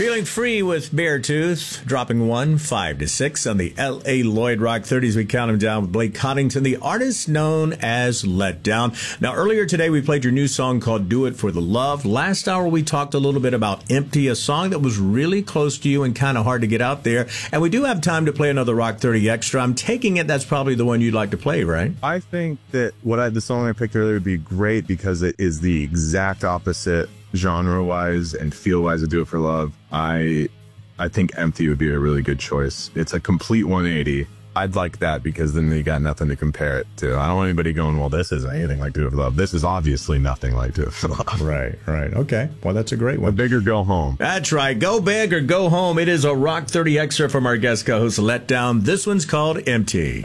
Feeling free with Beartooth, dropping 1, 5 to 6 on the L.A. Lloyd Rock 30s. We count him down with Blake Coddington, the artist known as Let Down. Now, earlier today, we played your new song called Do It for the Love. Last hour, we talked a little bit about Empty, a song that was really close to you and kind of hard to get out there. And we do have time to play another Rock 30 Extra. I'm taking it that's probably the one you'd like to play, right? I think that the song I picked earlier would be great because it is the exact opposite genre-wise and feel-wise of Do It for Love. I think Empty would be a really good choice. It's a complete 180. I'd like that because then you got nothing to compare it to. I don't want anybody going, well, this isn't anything like Do It for Love. This is obviously nothing like Do It for Love. Right. Okay. Well, that's a great one. Go big or go home. That's right. Go big or go home. It is a Rock 30 Extra from our guest co-host, Let Down. This one's called Empty.